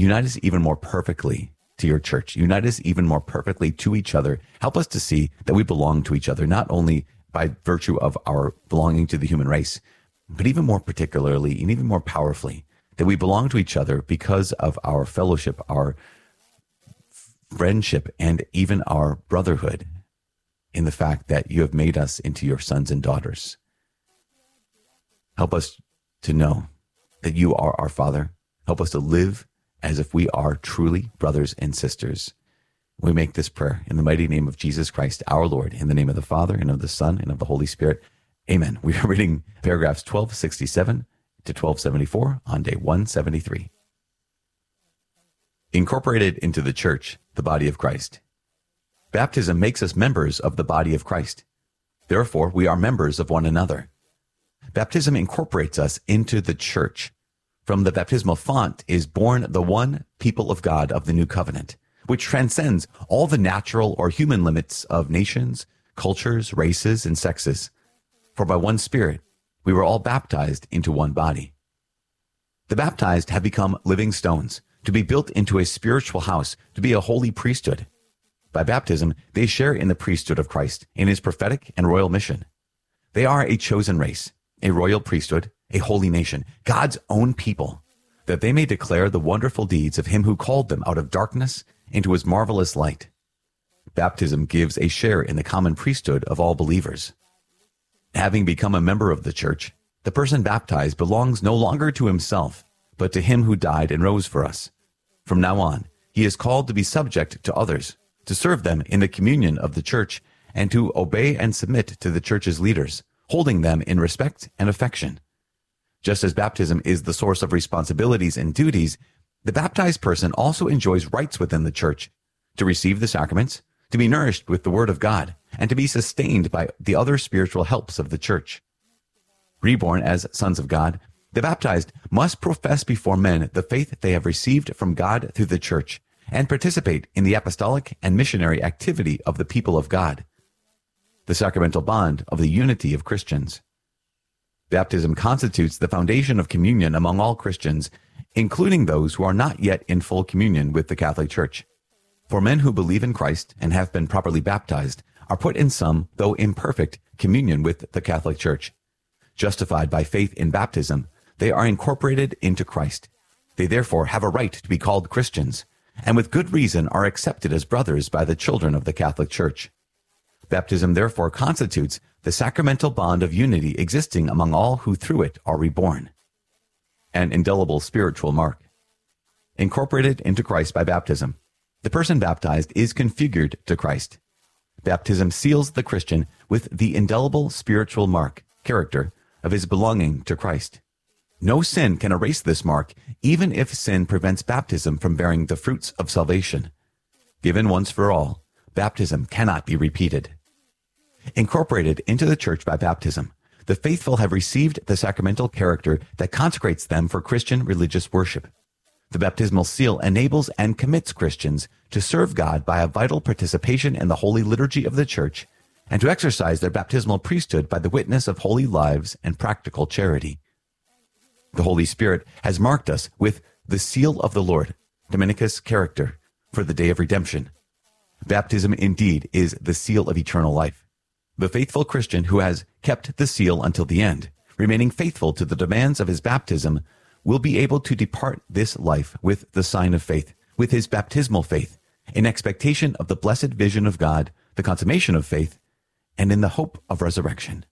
Unite us even more perfectly to your church. Unite us even more perfectly to each other. Help us to see that we belong to each other, not only by virtue of our belonging to the human race, but even more particularly and even more powerfully, that we belong to each other because of our fellowship, our friendship, and even our brotherhood in the fact that you have made us into your sons and daughters. Help us to know that you are our Father. Help us to live as if we are truly brothers and sisters. We make this prayer in the mighty name of Jesus Christ, our Lord, in the name of the Father, and of the Son, and of the Holy Spirit. Amen. We are reading paragraphs 1267 to 1274 on day 173. Incorporated into the church, the body of Christ. Baptism makes us members of the body of Christ. Therefore, we are members of one another. Baptism incorporates us into the church. From the baptismal font is born the one people of God of the new covenant, which transcends all the natural or human limits of nations, cultures, races, and sexes. For by one Spirit, we were all baptized into one body. The baptized have become living stones, to be built into a spiritual house, to be a holy priesthood. By baptism, they share in the priesthood of Christ, in his prophetic and royal mission. They are a chosen race, a royal priesthood, a holy nation, God's own people, that they may declare the wonderful deeds of him who called them out of darkness into his marvelous light. Baptism gives a share in the common priesthood of all believers. Having become a member of the church, the person baptized belongs no longer to himself, but to him who died and rose for us. From now on, he is called to be subject to others, to serve them in the communion of the church, and to obey and submit to the church's leaders, holding them in respect and affection. Just as baptism is the source of responsibilities and duties, the baptized person also enjoys rights within the church, to receive the sacraments, to be nourished with the word of God, and to be sustained by the other spiritual helps of the church. Reborn as sons of God, the baptized must profess before men the faith they have received from God through the church, and participate in the apostolic and missionary activity of the people of God, the sacramental bond of the unity of Christians. Baptism constitutes the foundation of communion among all Christians, including those who are not yet in full communion with the Catholic Church. For men who believe in Christ and have been properly baptized are put in some, though imperfect, communion with the Catholic Church. Justified by faith in baptism, they are incorporated into Christ. They therefore have a right to be called Christians, and with good reason are accepted as brothers by the children of the Catholic Church. Baptism therefore constitutes the sacramental bond of unity existing among all who through it are reborn. An indelible spiritual mark. Incorporated into Christ by baptism, the person baptized is configured to Christ. Baptism seals the Christian with the indelible spiritual mark, character, of his belonging to Christ. No sin can erase this mark, even if sin prevents baptism from bearing the fruits of salvation. Given once for all, baptism cannot be repeated. Incorporated into the church by baptism, the faithful have received the sacramental character that consecrates them for Christian religious worship. The baptismal seal enables and commits Christians to serve God by a vital participation in the holy liturgy of the church, and to exercise their baptismal priesthood by the witness of holy lives and practical charity. The Holy Spirit has marked us with the seal of the Lord, Dominicus character, for the day of redemption. Baptism indeed is the seal of eternal life. The faithful Christian who has kept the seal until the end, remaining faithful to the demands of his baptism, will be able to depart this life with the sign of faith, with his baptismal faith, in expectation of the blessed vision of God, the consummation of faith, and in the hope of resurrection.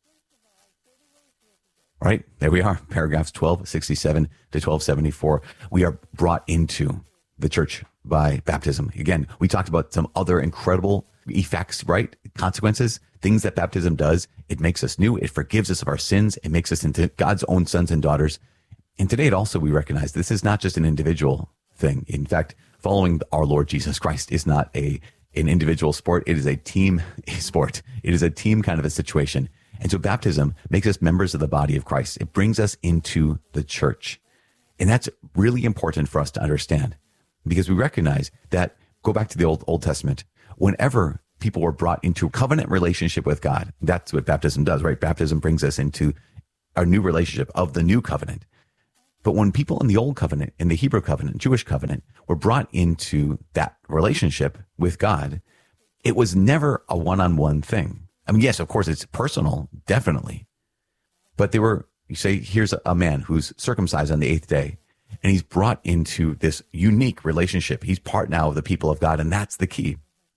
All right, there we are, paragraphs 1267 to 1274. We are brought into the church by baptism. Again, we talked about some other incredible effects, right? Consequences, things that baptism does. It makes us new. It forgives us of our sins. It makes us into God's own sons and daughters. And today, we recognize this is not just an individual thing. In fact, following our Lord Jesus Christ is not an individual sport. It is a team sport. It is a team kind of a situation. And so baptism makes us members of the body of Christ. It brings us into the church. And that's really important for us to understand, because we recognize that, go back to the Old Testament, whenever people were brought into a covenant relationship with God, that's what baptism does, right? Baptism brings us into our new relationship of the new covenant. But when people in the Old Covenant, in the Hebrew Covenant, Jewish Covenant, were brought into that relationship with God, it was never a one-on-one thing. I mean, yes, of course, it's personal, definitely. But you say, here's a man who's circumcised on the 8th day, and he's brought into this unique relationship. He's part now of the people of God, and that's the key.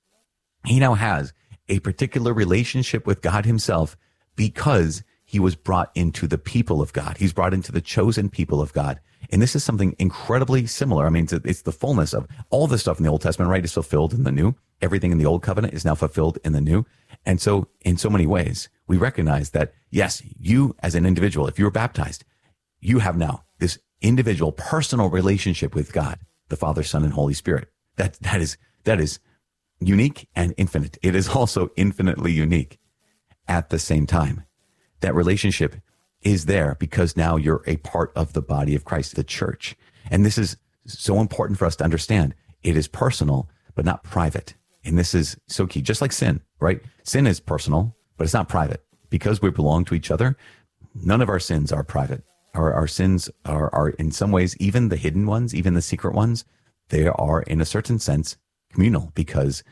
He now has a particular relationship with God himself because he was brought into the people of God. He's brought into the chosen people of God. And this is something incredibly similar. I mean, it's the fullness of all the stuff in the Old Testament, right? Is fulfilled in the New. Everything in the Old Covenant is now fulfilled in the New. And so in so many ways, we recognize that, yes, you as an individual, if you were baptized, you have now this individual personal relationship with God, the Father, Son, and Holy Spirit. That is unique and infinite. It is also infinitely unique at the same time. That relationship is there because now you're a part of the body of Christ, the church. And this is so important for us to understand. It is personal, but not private. And this is so key, just like sin, right? Sin is personal, but it's not private. Because we belong to each other, none of our sins are private. Our sins are in some ways, even the hidden ones, even the secret ones, they are in a certain sense communal because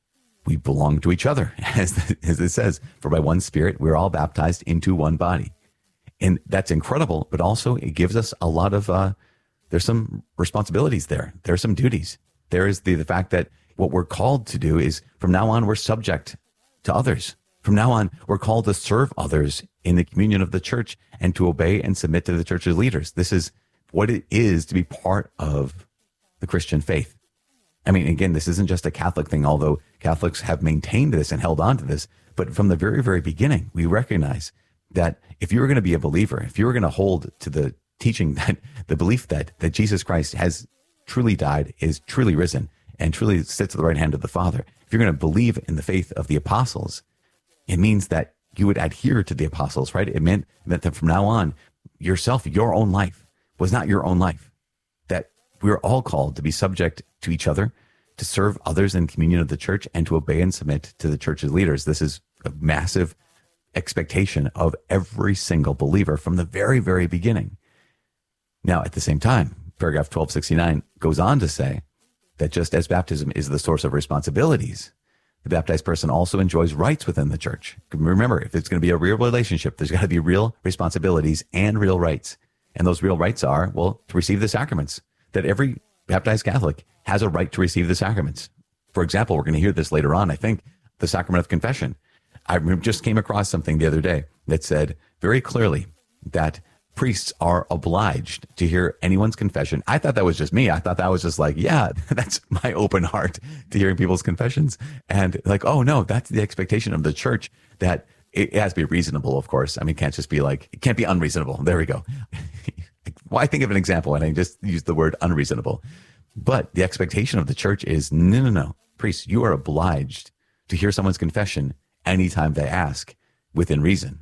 we belong to each other. As it says, for by one Spirit, we're all baptized into one body. And that's incredible, but also it gives us a lot of, there's some responsibilities there. There are some duties. There is the fact that what we're called to do is from now on, we're subject to others. From now on, we're called to serve others in the communion of the church and to obey and submit to the church's leaders. This is what it is to be part of the Christian faith. I mean, again, this isn't just a Catholic thing, although Catholics have maintained this and held on to this. But from the very, very beginning, we recognize that if you were going to be a believer, if you were going to hold to the teaching that the belief that Jesus Christ has truly died, is truly risen, and truly sits at the right hand of the Father, if you're going to believe in the faith of the apostles, it means that you would adhere to the apostles, right? It meant that from now on, yourself, your own life was not your own life. That we're all called to be subject to each other, to serve others in communion of the church, and to obey and submit to the church's leaders. This is a massive expectation of every single believer from the very, very beginning. Now, at the same time, paragraph 1269 goes on to say that just as baptism is the source of responsibilities, the baptized person also enjoys rights within the church. Remember, if it's going to be a real relationship, there's got to be real responsibilities and real rights. And those real rights are, well, to receive the sacraments. That every baptized Catholic has a right to receive the sacraments. For example, we're going to hear this later on, I think, the sacrament of confession. I just came across something the other day that said very clearly that priests are obliged to hear anyone's confession. I thought that was just me. I thought that was just like, yeah, that's my open heart to hearing people's confessions. And like, oh no, that's the expectation of the church, that it has to be reasonable, of course. I mean, it can't just be like, it can't be unreasonable. There we go. Well, I think of an example and I just use the word unreasonable. But the expectation of the church is, no. Priests, you are obliged to hear someone's confession anytime they ask within reason.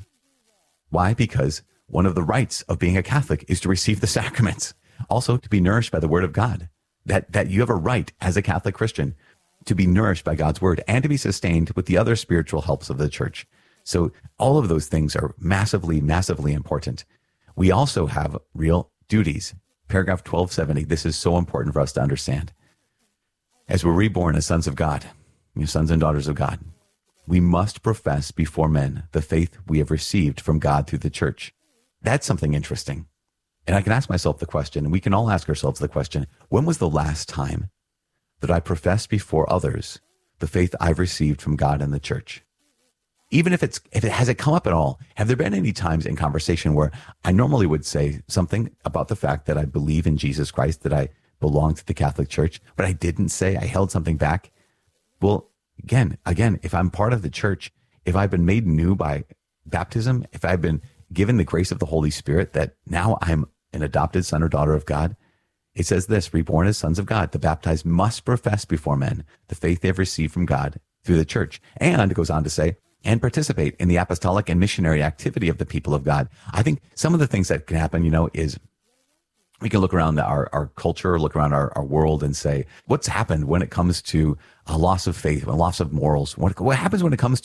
Why? Because one of the rights of being a Catholic is to receive the sacraments. Also to be nourished by the word of God. That you have a right as a Catholic Christian to be nourished by God's word and to be sustained with the other spiritual helps of the church. So all of those things are massively, massively important. We also have real duties. Paragraph 1270, this is so important for us to understand. As we're reborn as sons of God, sons and daughters of God, we must profess before men the faith we have received from God through the church. That's something interesting. And I can ask myself the question, and we can all ask ourselves the question, when was the last time that I professed before others the faith I've received from God and the church? Even if it hasn't come up at all, have there been any times in conversation where I normally would say something about the fact that I believe in Jesus Christ, that I belong to the Catholic Church, but I didn't say, I held something back? Well, again, if I'm part of the church, if I've been made new by baptism, if I've been given the grace of the Holy Spirit, that now I'm an adopted son or daughter of God, it says this, reborn as sons of God, the baptized must profess before men the faith they have received from God through the church. And it goes on to say, and participate in the apostolic and missionary activity of the people of God. I think some of the things that can happen, is we can look around our culture, look around our world and say, what's happened when it comes to a loss of faith, a loss of morals? What happens when it comes to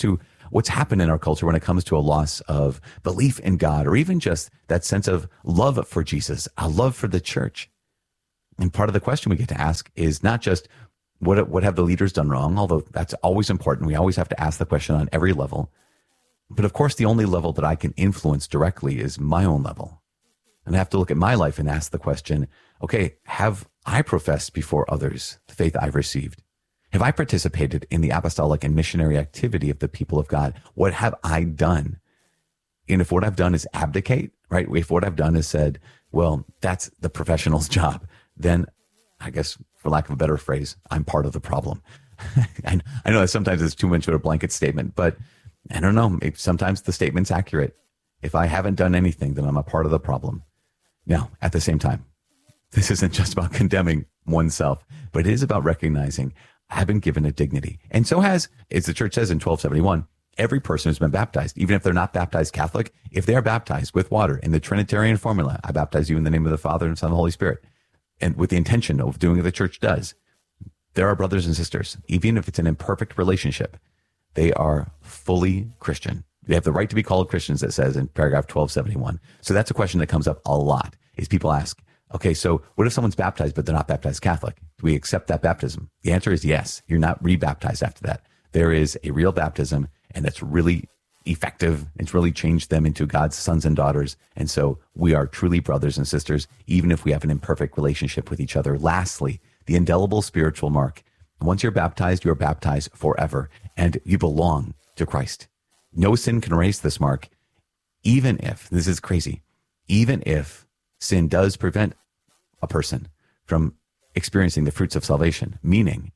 what's happened in our culture when it comes to a loss of belief in God, or even just that sense of love for Jesus, a love for the church. And part of the question we get to ask is not just what have the leaders done wrong, although that's always important. We always have to ask the question on every level. But of course, the only level that I can influence directly is my own level. And I have to look at my life and ask the question, okay, have I professed before others the faith I've received? Have I participated in the apostolic and missionary activity of the people of God? What have I done? And if what I've done is abdicate, right? If what I've done is said, well, that's the professional's job, then I guess, for lack of a better phrase, I'm part of the problem. I know that sometimes it's too much of a blanket statement, but I don't know. Sometimes the statement's accurate. If I haven't done anything, then I'm a part of the problem. Now, at the same time, this isn't just about condemning oneself, but it is about recognizing I've been given a dignity. And so has, as the church says in 1271, every person who's been baptized, even if they're not baptized Catholic, if they are baptized with water in the Trinitarian formula, I baptize you in the name of the Father and Son and the Holy Spirit, and with the intention of doing what the church does, there are brothers and sisters, even if it's an imperfect relationship, they are fully Christian. They have the right to be called Christians, it says in paragraph 1271. So that's a question that comes up a lot, is people ask, okay, so what if someone's baptized, but they're not baptized Catholic? Do we accept that baptism? The answer is yes. You're not rebaptized after that. There is a real baptism, and that's really effective. It's really changed them into God's sons and daughters. And so we are truly brothers and sisters, even if we have an imperfect relationship with each other. Lastly, the indelible spiritual mark. Once you're baptized forever, and you belong to Christ. No sin can erase this mark, even if, this is crazy, even if sin does prevent a person from experiencing the fruits of salvation, meaning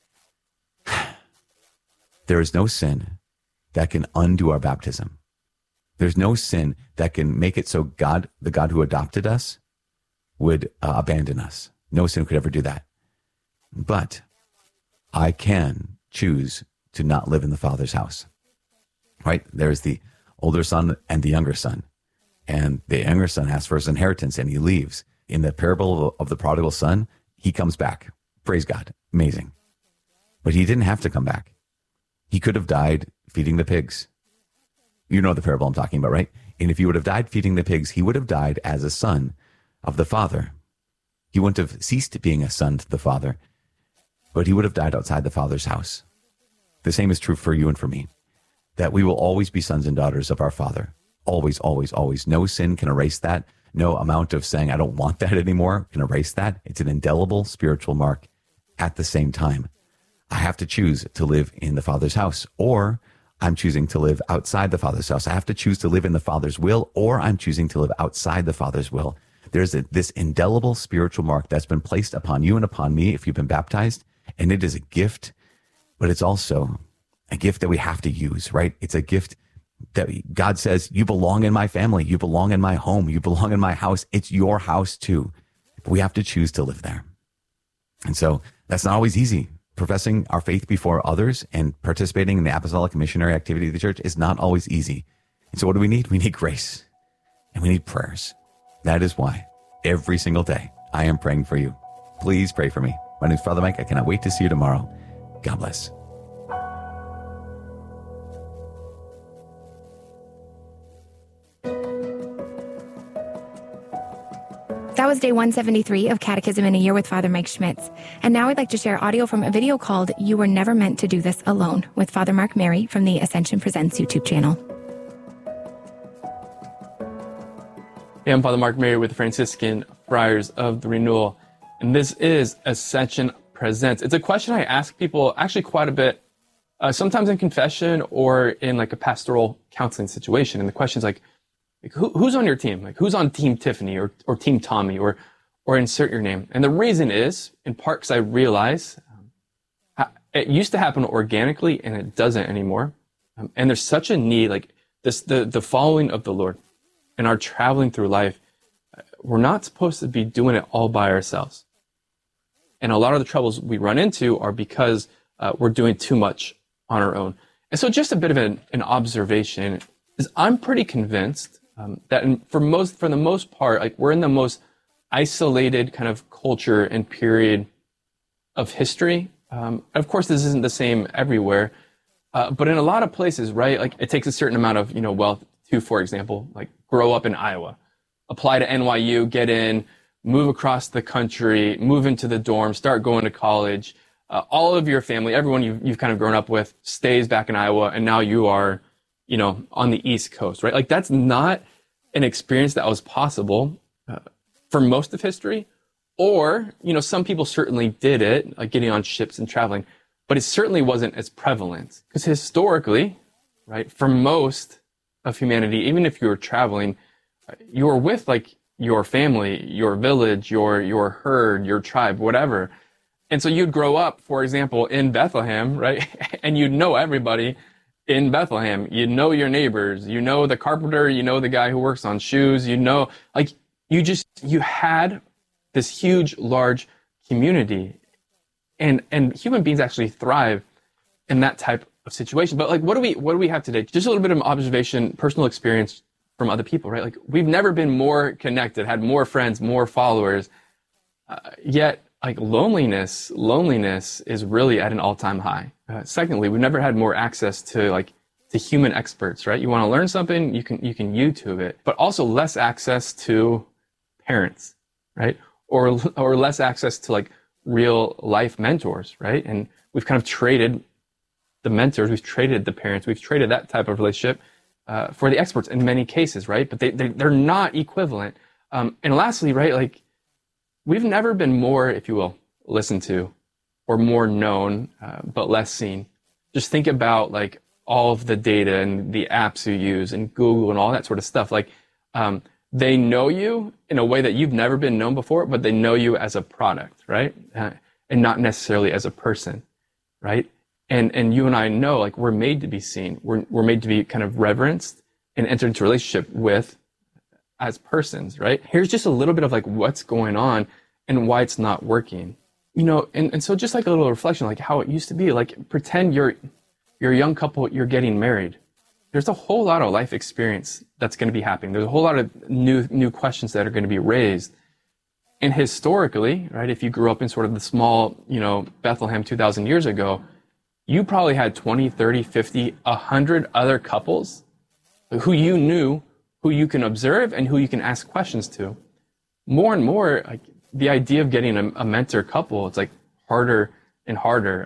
there is no sin that can undo our baptism. There's no sin that can make it so God, the God who adopted us, would abandon us. No sin could ever do that. But I can choose to not live in the Father's house, right? There's the older son and the younger son. And the younger son asks for his inheritance and he leaves. In the parable of the prodigal son, he comes back. Praise God. Amazing. But he didn't have to come back. He could have died feeding the pigs. You know the parable I'm talking about, right? And if he would have died feeding the pigs, he would have died as a son of the Father. He wouldn't have ceased being a son to the Father, but he would have died outside the Father's house. The same is true for you and for me, that we will always be sons and daughters of our Father. Always, always, always. No sin can erase that. No amount of saying, I don't want that anymore, can erase that. It's an indelible spiritual mark. At the same time, I have to choose to live in the Father's house, or I'm choosing to live outside the Father's house. I have to choose to live in the Father's will, or I'm choosing to live outside the Father's will. There's this indelible spiritual mark that's been placed upon you and upon me if you've been baptized, and it is a gift, but it's also a gift that we have to use, right? It's a gift that God says, you belong in my family, you belong in my home, you belong in my house. It's your house too. But we have to choose to live there. And so that's not always easy. Professing our faith before others and participating in the apostolic and missionary activity of the church is not always easy. And so what do we need? We need grace and we need prayers. That is why every single day I am praying for you. Please pray for me. My name is Father Mike. I cannot wait to see you tomorrow. God bless. That was day 173 of Catechism in a Year with Father Mike Schmitz. And now I'd like to share audio from a video called You Were Never Meant to Do This Alone with Father Mark Mary from the Ascension Presents YouTube channel. Hey, I'm Father Mark Mary with the Franciscan Friars of the Renewal, and this is Ascension Presents. It's a question I ask people actually quite a bit, sometimes in confession or in like a pastoral counseling situation. And the question is like who's on your team? Like who's on Team Tiffany or Team Tommy or insert your name? And the reason is, in part, because I realize it used to happen organically and it doesn't anymore. And there's such a need, like this, the following of the Lord and our traveling through life. We're not supposed to be doing it all by ourselves. And a lot of the troubles we run into are because we're doing too much on our own. And so just a bit of an observation is I'm pretty convinced that for the most part, like we're in the most isolated kind of culture and period of history. Of course, this isn't the same everywhere, But in a lot of places, right, like it takes a certain amount of, wealth to, for example, like grow up in Iowa, apply to NYU, get in, move across the country, move into the dorm, start going to college. All of your family, everyone you've kind of grown up with stays back in Iowa, and now you are, on the East Coast, right? Like that's not an experience that was possible for most of history. Or, some people certainly did it, like getting on ships and traveling, but it certainly wasn't as prevalent. Because historically, right, for most of humanity, even if you were traveling, you were with like your family, your village, your herd, your tribe, whatever. And so you'd grow up, for example, in Bethlehem, right? And you'd know everybody in Bethlehem. You'd know your neighbors, the carpenter, the guy who works on shoes, like you had this huge, large community. And human beings actually thrive in that type of situation. But like, what do we have today? Just a little bit of observation, personal experience from other people, right? Like we've never been more connected, had more friends, more followers, yet like loneliness is really at an all-time high. Secondly, we've never had more access to human experts, right? You want to learn something, you can YouTube it, but also less access to parents, right? Or less access to like real life mentors, right? And we've kind of traded the mentors, we've traded the parents, we've traded that type of relationship for the experts in many cases, right? But they're not equivalent. And lastly, right, like we've never been more, if you will, listened to or more known, but less seen. Just think about like all of the data and the apps you use and Google and all that sort of stuff. Like they know you in a way that you've never been known before, but they know you as a product, right? And not necessarily as a person, right? And you and I know, like we're made to be seen. We're made to be kind of reverenced and enter into a relationship with as persons, right? Here's just a little bit of like what's going on and why it's not working, and so just like a little reflection, like how it used to be. Like pretend you're a young couple, you're getting married. There's a whole lot of life experience that's going to be happening. There's a whole lot of new questions that are going to be raised. And historically, right, if you grew up in sort of the small, Bethlehem 2,000 years ago, you probably had 20, 30, 50, 100 other couples who you knew, who you can observe and who you can ask questions to. More and more, like the idea of getting a mentor couple, it's like harder and harder.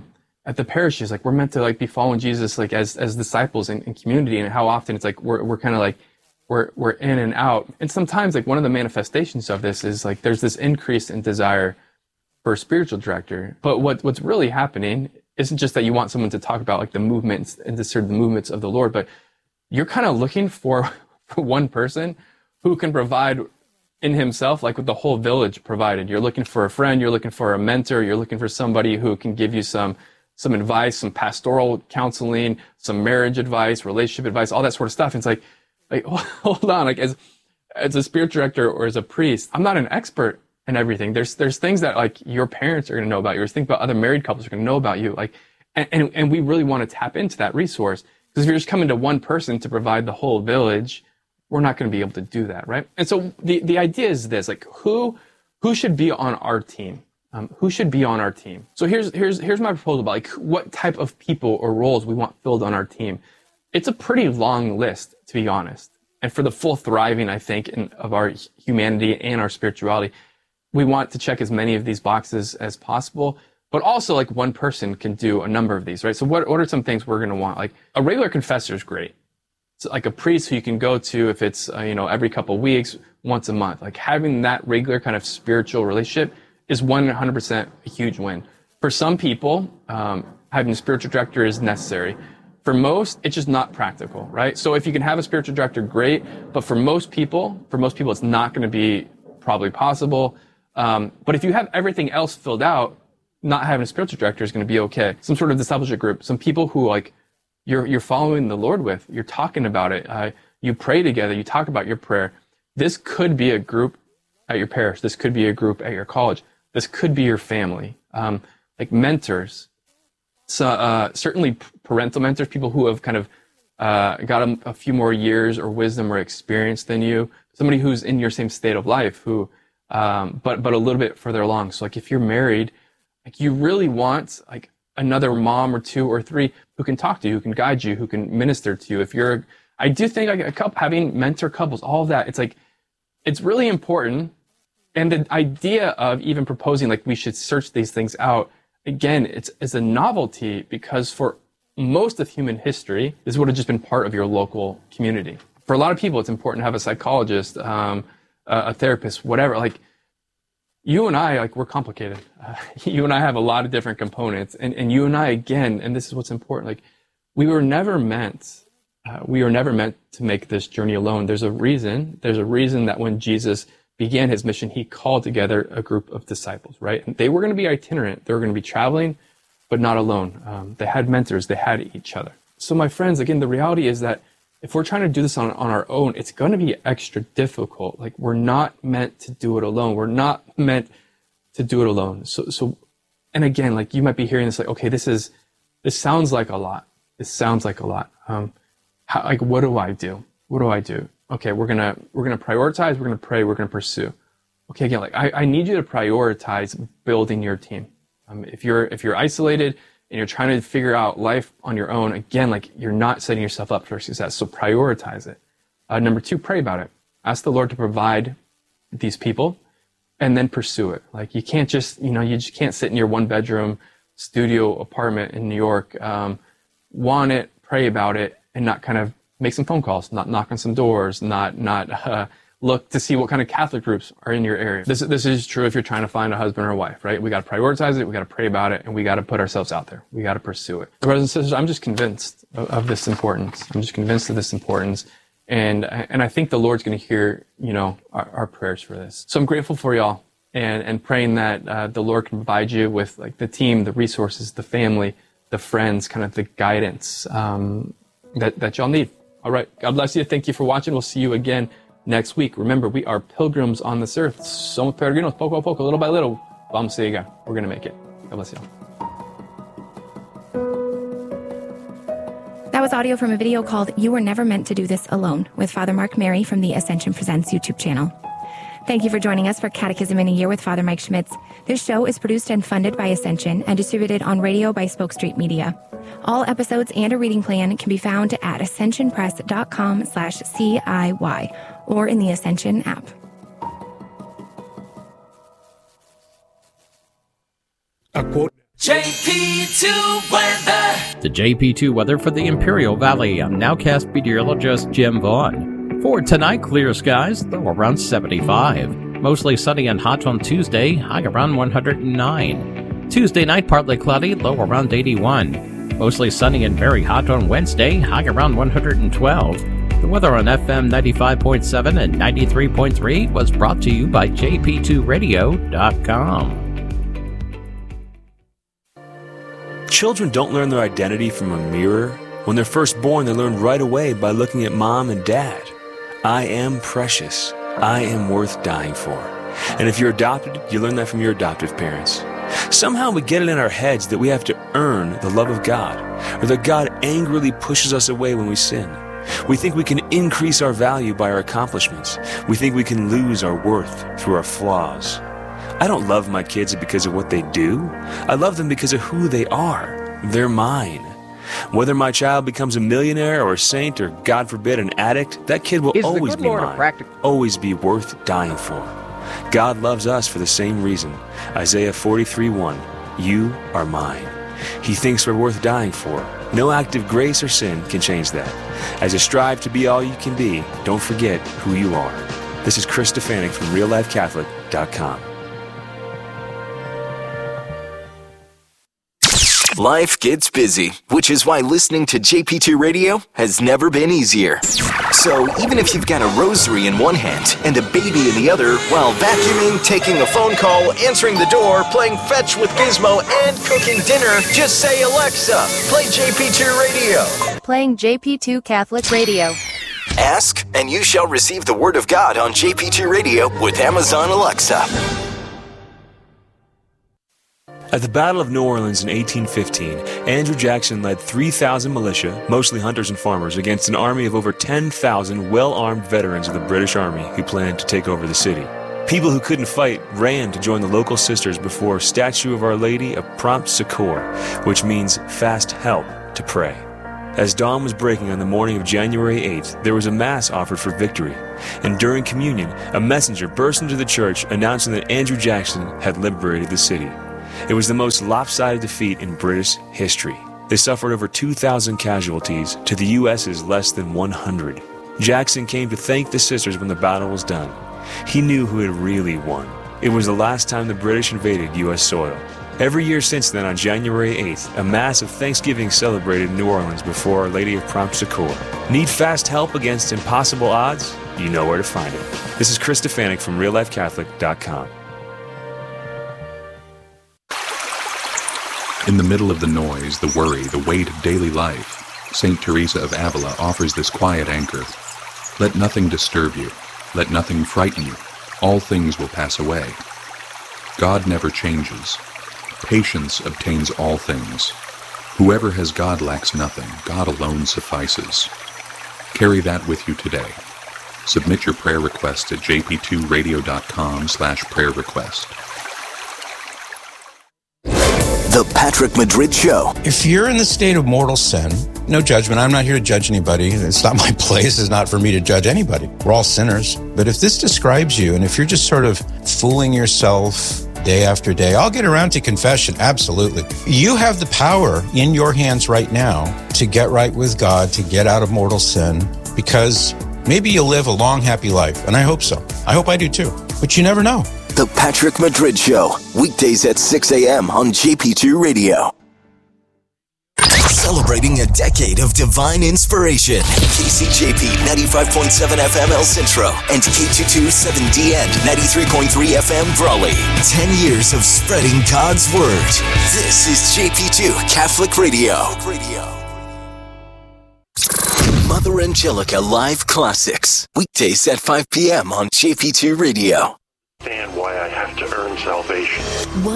At the parishes, like we're meant to like be following Jesus like as disciples in community, and how often it's like we're kind of like we're in and out. And sometimes like one of the manifestations of this is like there's this increase in desire for a spiritual director. But what's really happening isn't just that you want someone to talk about like the movements and to serve the movements of the Lord, but you're kind of looking for one person who can provide in himself like what the whole village provided. You're looking for a friend, you're looking for a mentor, you're looking for somebody who can give you some advice, some pastoral counseling, some marriage advice, relationship advice, all that sort of stuff. And it's like hold on, like as a spiritual director or as a priest, I'm not an expert in everything. There's things that like your parents are going to know about you, or think about other married couples are going to know about you. Like, and we really want to tap into that resource, because if you're just coming to one person to provide the whole village, we're not going to be able to do that, right? And so the idea is this: like who should be on our team? Who should be on our team? So here's my proposal about like what type of people or roles we want filled on our team. It's a pretty long list, to be honest. And for the full thriving, I think, of our humanity and our spirituality, we want to check as many of these boxes as possible. But also, like one person can do a number of these, right? So what are some things we're going to want? Like a regular confessor is great. It's like a priest who you can go to if it's every couple of weeks, once a month. Like having that regular kind of spiritual relationship is 100% a huge win. For some people, having a spiritual director is necessary. For most, it's just not practical, right? So if you can have a spiritual director, great. But for most people, it's not going to be probably possible. But if you have everything else filled out, not having a spiritual director is going to be okay. Some sort of discipleship group, some people who like you're following the Lord with, you're talking about it, you pray together, you talk about your prayer. This could be a group at your parish. This could be a group at your college. This could be your family, like mentors. So certainly parental mentors, people who have kind of got a few more years or wisdom or experience than you. Somebody who's in your same state of life, who, but a little bit further along. So like if you're married, like you really want like another mom or two or three who can talk to you, who can guide you, who can minister to you. I do think like a couple, having mentor couples, all of that, it's really important. And the idea of even proposing like we should search these things out, again, it's a novelty because for most of human history, this would have just been part of your local community. For a lot of people, it's important to have a psychologist, a therapist, whatever. Like you and I, like we're complicated. You and I have a lot of different components, and you and I, again, and this is what's important. Like we were never meant to make this journey alone. There's a reason that when Jesus began his mission, he called together a group of disciples, right? And they were going to be itinerant. They were going to be traveling, but not alone. They had mentors. They had each other. So my friends, again, the reality is that if we're trying to do this on our own, it's going to be extra difficult. Like we're not meant to do it alone. We're not meant to do it alone. So, and again, like you might be hearing this, like, okay, this sounds like a lot. This sounds like a lot. What do I do? What do I do? Okay, we're gonna prioritize. We're gonna pray. We're gonna pursue. Okay, again, like I need you to prioritize building your team. If you're isolated and you're trying to figure out life on your own, again, like you're not setting yourself up for success. So prioritize it. Number 2, pray about it. Ask the Lord to provide these people, and then pursue it. Like you can't just you just can't sit in your 1-bedroom studio apartment in New York, want it, pray about it, and not kind of make some phone calls, not knock on some doors, not look to see what kind of Catholic groups are in your area. This is true if you're trying to find a husband or a wife, right? We got to prioritize it, we got to pray about it, and we got to put ourselves out there. We got to pursue it. Brothers and sisters, I'm just convinced of this importance. I'm just convinced of this importance, and I think the Lord's going to hear our prayers for this. So I'm grateful for y'all, and praying that the Lord can provide you with like the team, the resources, the family, the friends, kind of the guidance that y'all need. All right. God bless you. Thank you for watching. We'll see you again next week. Remember, we are pilgrims on this earth. Somos peregrinos, poco a poco, little by little. Vamos a llegar. We're going to make it. God bless you. That was audio from a video called You Were Never Meant to Do This Alone with Father Mark Mary from the Ascension Presents YouTube channel. Thank you for joining us for Catechism in a Year with Father Mike Schmitz. This show is produced and funded by Ascension and distributed on radio by Spoke Street Media. All episodes and a reading plan can be found at ascensionpress.com/CIY or in the Ascension app. A quote. JP2 weather. The JP2 weather for the Imperial Valley. I'm nowcast meteorologist Jim Vaughn. For tonight, clear skies, low around 75. Mostly sunny and hot on Tuesday, high around 109. Tuesday night, partly cloudy, low around 81. Mostly sunny and very hot on Wednesday, high around 112. The weather on FM 95.7 and 93.3 was brought to you by jp2radio.com. Children don't learn their identity from a mirror. When they're first born, they learn right away by looking at mom and dad. I am precious. I am worth dying for. And if you're adopted, you learn that from your adoptive parents. Somehow we get it in our heads that we have to earn the love of God, or that God angrily pushes us away when we sin. We think we can increase our value by our accomplishments. We think we can lose our worth through our flaws. I don't love my kids because of what they do. I love them because of who they are. They're mine. Whether my child becomes a millionaire or a saint or, God forbid, an addict, that kid will always be mine, always be worth dying for. God loves us for the same reason. Isaiah 43:1, you are mine. He thinks we're worth dying for. No act of grace or sin can change that. As you strive to be all you can be, don't forget who you are. This is Chris Stefanik from RealLifeCatholic.com. Life gets busy, which is why listening to JP2 Radio has never been easier. So even if you've got a rosary in one hand and a baby in the other, while vacuuming, taking a phone call, answering the door, playing fetch with Gizmo, and cooking dinner, just say, Alexa, play JP2 Radio. Playing JP2 Catholic Radio. Ask, and you shall receive the Word of God on JP2 Radio with Amazon Alexa. At the Battle of New Orleans in 1815, Andrew Jackson led 3,000 militia, mostly hunters and farmers, against an army of over 10,000 well-armed veterans of the British Army who planned to take over the city. People who couldn't fight ran to join the local sisters before Statue of Our Lady of Prompt Succor, which means fast help, to pray. As dawn was breaking on the morning of January 8th, there was a mass offered for victory. And during communion, a messenger burst into the church announcing that Andrew Jackson had liberated the city. It was the most lopsided defeat in British history. They suffered over 2,000 casualties to the U.S.'s less than 100. Jackson came to thank the sisters when the battle was done. He knew who had really won. It was the last time the British invaded U.S. soil. Every year since then, on January 8th, a mass of Thanksgiving celebrated in New Orleans before Our Lady of Prompt Succor. Need fast help against impossible odds? You know where to find it. This is Chris Stefanik from RealLifeCatholic.com. In the middle of the noise, the worry, the weight of daily life, St. Teresa of Avila offers this quiet anchor. Let nothing disturb you. Let nothing frighten you. All things will pass away. God never changes. Patience obtains all things. Whoever has God lacks nothing. God alone suffices. Carry that with you today. Submit your prayer request at jp2radio.com/prayer request. The Patrick Madrid Show. If you're in the state of mortal sin, no judgment. I'm not here to judge anybody. It's not my place. It's not for me to judge anybody. We're all sinners. But if this describes you, and if you're just sort of fooling yourself day after day, I'll get around to confession. Absolutely. You have the power in your hands right now to get right with God, to get out of mortal sin, because maybe you'll live a long, happy life. And I hope so. I hope I do too. But you never know. The Patrick Madrid Show, weekdays at 6 a.m. on JP2 Radio. Celebrating a decade of divine inspiration. KCJP 95.7 FM El Centro and K22 7DN 93.3 FM Brawley. 10 years of spreading God's Word. This is JP2 Catholic Radio. Mother Angelica Live Classics. Weekdays at 5 p.m. on JP2 Radio. And why I have to earn salvation.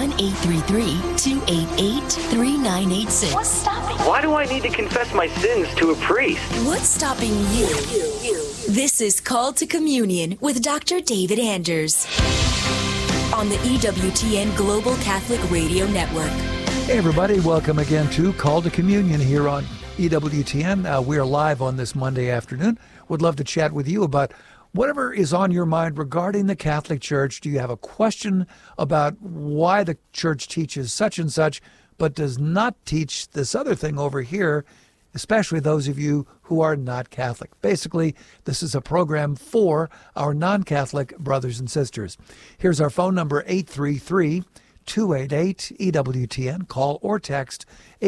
1-833-288-3986. What's stopping? Why do I need to confess my sins to a priest? What's stopping you? This is Call to Communion with Dr. David Anders on the EWTN Global Catholic Radio Network. Hey everybody, welcome again to Call to Communion here on EWTN. We are live on this Monday afternoon. Would love to chat with you about whatever is on your mind regarding the Catholic Church. Do you have a question about why the Church teaches such and such, but does not teach this other thing over here, especially those of you who are not Catholic? Basically, this is a program for our non-Catholic brothers and sisters. Here's our phone number, 833-288-EWTN. Call or text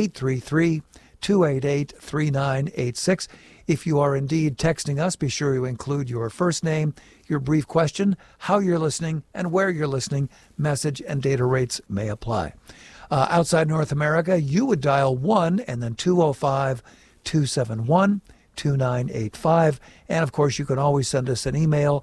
833-288-3986. If you are indeed texting us, be sure you include your first name, your brief question, how you're listening, and where you're listening. Message and data rates may apply. Outside North America, you would dial 1 and then 205-271-2985. And, of course, you can always send us an email,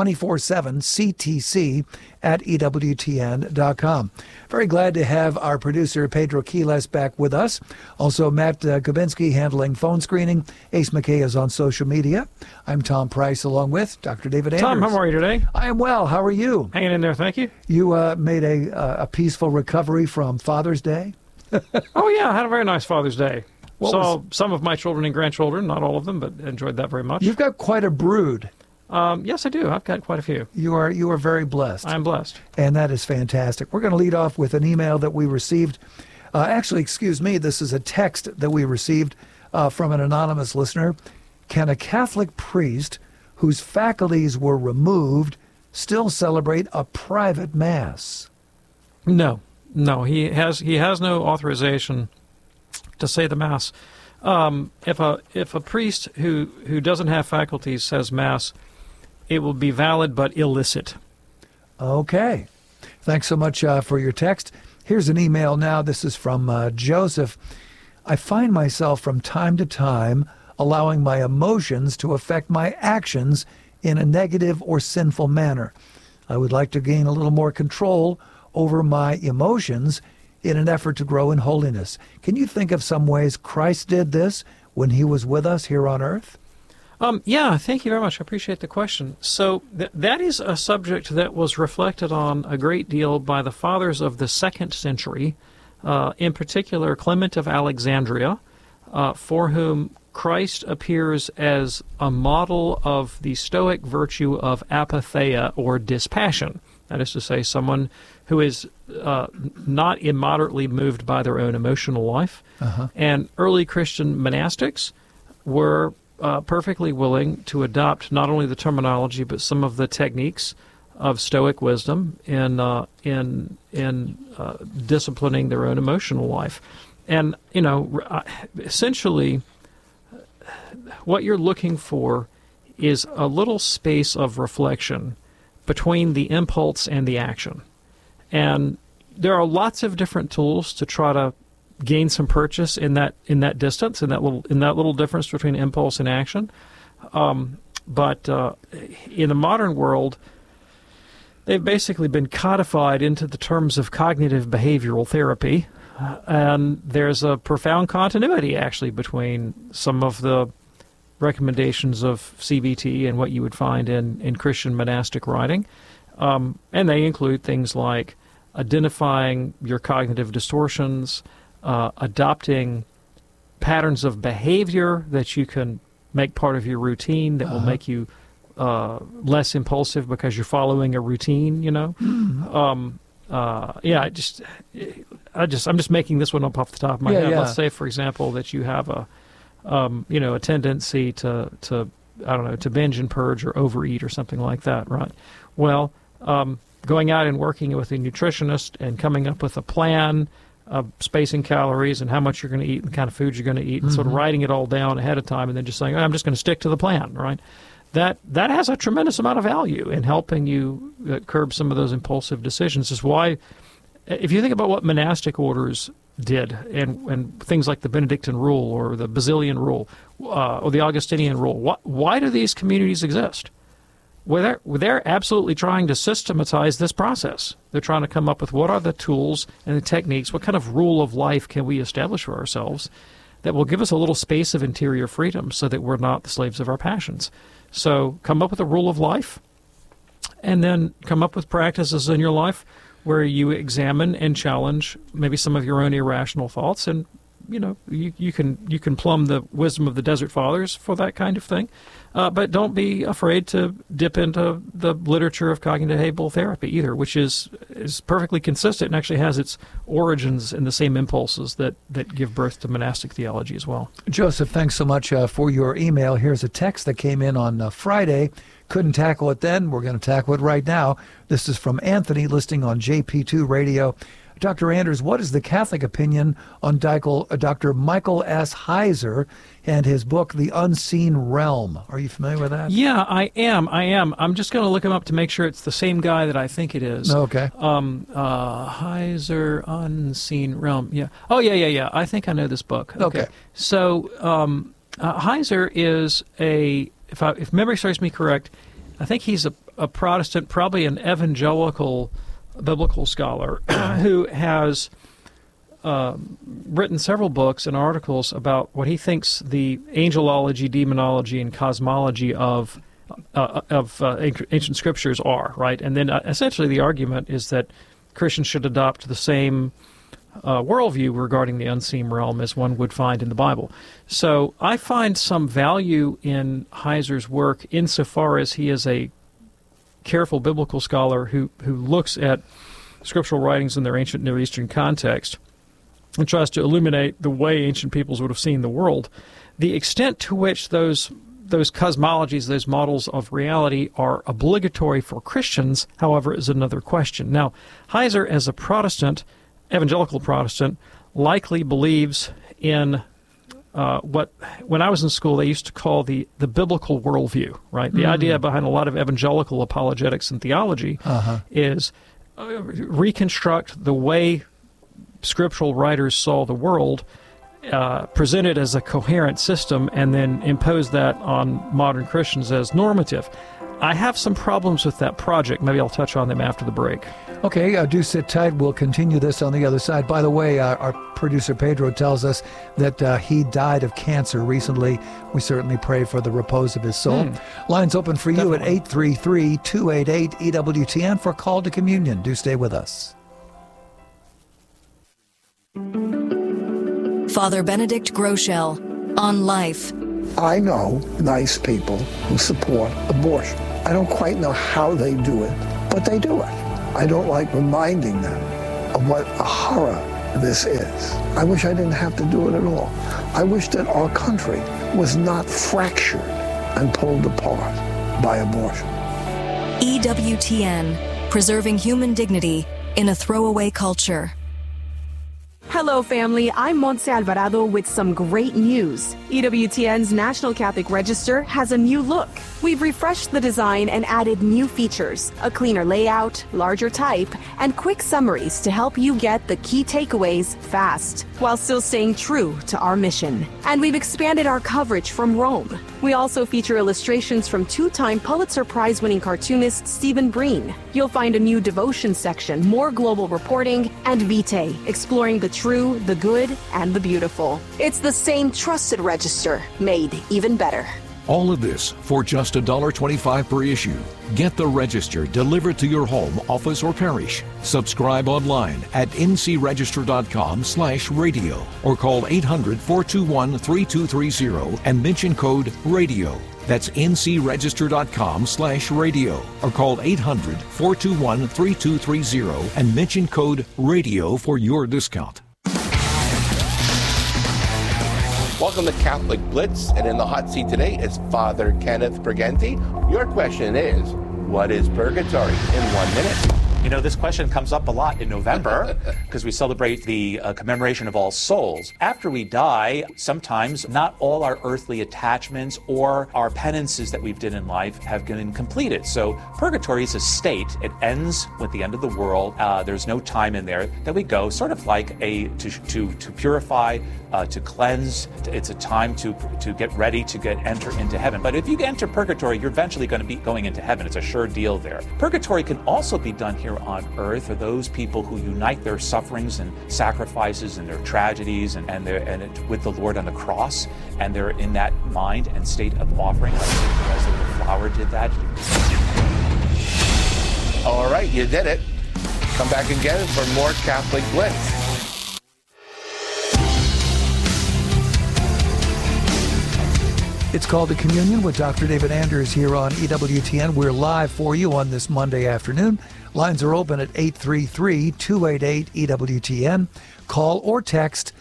24/7ctc@ewtn.com. Very glad to have our producer, Pedro Quiles, back with us. Also, Matt Kubinski handling phone screening. Ace McKay is on social media. I'm Tom Price, along with Dr. David Anders. Tom, how are you today? I am well. How are you? Hanging in there, thank you. You made a peaceful recovery from Father's Day? Oh, yeah, I had a very nice Father's Day. Saw some of my children and grandchildren, not all of them, but enjoyed that very much. You've got quite a brood. Yes, I do. I've got quite a few. You are very blessed. I'm blessed. And that is fantastic. We're going to lead off with an email that we received. This is a text that we received from an anonymous listener. Can a Catholic priest whose faculties were removed still celebrate a private Mass? No, he has no authorization to say the Mass. If a priest who doesn't have faculties says Mass, it will be valid but illicit. Okay. Thanks so much for your text. Here's an email now. This is from Joseph. I find myself from time to time allowing my emotions to affect my actions in a negative or sinful manner. I would like to gain a little more control over my emotions in an effort to grow in holiness. Can you think of some ways Christ did this when he was with us here on earth? Yeah, thank you very much. I appreciate the question. So that is a subject that was reflected on a great deal by the fathers of the 2nd century, in particular Clement of Alexandria, for whom Christ appears as a model of the Stoic virtue of apatheia, or dispassion. That is to say, someone who is not immoderately moved by their own emotional life. And early Christian monastics were perfectly willing to adopt not only the terminology but some of the techniques of Stoic wisdom in disciplining their own emotional life. And essentially, what you're looking for is a little space of reflection between the impulse and the action. And there are lots of different tools to try to gain some purchase in that distance, in that little difference between impulse and action. But in the modern world, they've basically been codified into the terms of cognitive behavioral therapy, and there's a profound continuity actually between some of the recommendations of CBT and what you would find in Christian monastic writing. And they include things like identifying your cognitive distortions, adopting patterns of behavior that you can make part of your routine that will make you less impulsive because you're following a routine, I'm just making this one up off the top of my head. Let's say, for example, that you have a tendency to binge and purge or overeat or something like that, right? Well, going out and working with a nutritionist and coming up with a plan of spacing calories and how much you're going to eat and the kind of food you're going to eat, and sort of writing it all down ahead of time and then just saying, I'm just going to stick to the plan, right? That has a tremendous amount of value in helping you curb some of those impulsive decisions. This is why, if you think about what monastic orders did, and things like the Benedictine rule or the Basilian rule or the Augustinian rule, why do these communities exist? Well, they're absolutely trying to systematize this process. They're trying to come up with what are the tools and the techniques, what kind of rule of life can we establish for ourselves that will give us a little space of interior freedom so that we're not the slaves of our passions. So come up with a rule of life, and then come up with practices in your life where you examine and challenge maybe some of your own irrational thoughts, and you can plumb the wisdom of the Desert Fathers for that kind of thing, but don't be afraid to dip into the literature of cognitive behavioral therapy either, which is perfectly consistent and actually has its origins in the same impulses that give birth to monastic theology as well. Joseph, thanks so much for your email. Here's a text that came in on Friday. Couldn't tackle it then. We're going to tackle it right now. This is from Anthony, listening on JP2 Radio. Dr. Anders, what is the Catholic opinion on Dr. Michael S. Heiser and his book, The Unseen Realm? Are you familiar with that? Yeah, I am. I'm just going to look him up to make sure it's the same guy that I think it is. Okay. Heiser, Unseen Realm. Yeah. Oh, yeah. I think I know this book. Okay. So Heiser is if memory serves me correct, I think he's a Protestant, probably an evangelical biblical scholar who has written several books and articles about what he thinks the angelology, demonology, and cosmology of ancient scriptures are, right? And then essentially the argument is that Christians should adopt the same worldview regarding the unseen realm as one would find in the Bible. So I find some value in Heiser's work insofar as he is a careful biblical scholar who looks at scriptural writings in their ancient Near Eastern context and tries to illuminate the way ancient peoples would have seen the world. The extent to which those cosmologies, those models of reality, are obligatory for Christians, however, is another question. Now, Heiser, as a Protestant, evangelical Protestant, likely believes in what, when I was in school, they used to call the biblical worldview, right? The idea behind a lot of evangelical apologetics and theology is reconstruct the way scriptural writers saw the world, present it as a coherent system, and then impose that on modern Christians as normative. I have some problems with that project. Maybe I'll touch on them after the break. Okay, do sit tight. We'll continue this on the other side. By the way, our producer Pedro tells us that he died of cancer recently. We certainly pray for the repose of his soul. Lines open for you at 833-288-EWTN for Call to Communion. Do stay with us. Father Benedict Groeschel on Life. I know nice people who support abortion. I don't quite know how they do it, but they do it. I don't like reminding them of what a horror this is. I wish I didn't have to do it at all. I wish that our country was not fractured and pulled apart by abortion. EWTN, preserving human dignity in a throwaway culture. Hello, family. I'm Montse Alvarado with some great news. EWTN's National Catholic Register has a new look. We've refreshed the design and added new features, a cleaner layout, larger type, and quick summaries to help you get the key takeaways fast, while still staying true to our mission. And we've expanded our coverage from Rome. We also feature illustrations from two-time Pulitzer Prize-winning cartoonist Stephen Breen. You'll find a new devotion section, more global reporting, and Vitae, exploring the true, the good, and the beautiful. It's the same trusted register, made even better. All of this for just $1.25 per issue. Get the Register delivered to your home, office, or parish. Subscribe online at ncregister.com/radio or call 800-421-3230 and mention code RADIO. That's ncregister.com/radio or call 800-421-3230 and mention code RADIO for your discount. Welcome to Catholic Blitz, and in the hot seat today is Father Kenneth Briganti. Your question is, what is purgatory? In 1 minute. You know, this question comes up a lot in November because we celebrate the commemoration of All Souls. After we die, sometimes not all our earthly attachments or our penances that we've done in life have been completed. So purgatory is a state. It ends with the end of the world. There's no time in there that we go, sort of like to purify, to cleanse. It's a time to get ready to enter into heaven. But if you enter purgatory, you're eventually going to be going into heaven. It's a sure deal there. Purgatory can also be done here on earth for those people who unite their sufferings and sacrifices and their tragedies and with the Lord on the cross, and they're in that mind and state of offering, like as the flower did that. All right, you did it. Come back again for more Catholic Blitz. It's Called to Communion with Dr. David Anders here on EWTN. We're live for you on this Monday afternoon. Lines are open at 833-288-EWTN. Call or text